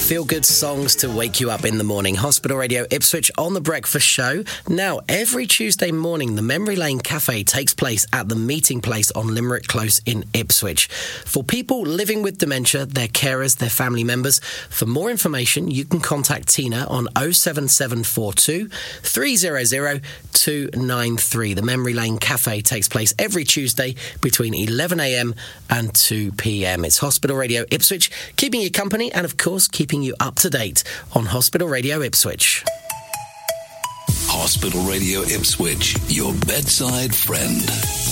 Feel-good songs to wake you up in the morning. Hospital Radio Ipswich on The Breakfast Show. Now, every Tuesday morning, the Memory Lane Cafe takes place at the Meeting Place on Limerick Close in Ipswich. For people living with dementia, their carers, their family members, for more information, you can contact Tina on 07742 300 293. The Memory Lane Cafe takes place every Tuesday between 11am and 2pm. It's Hospital Radio Ipswich, keeping you company and, of course, keeping you up to date on Hospital Radio Ipswich. Hospital Radio Ipswich, your bedside friend.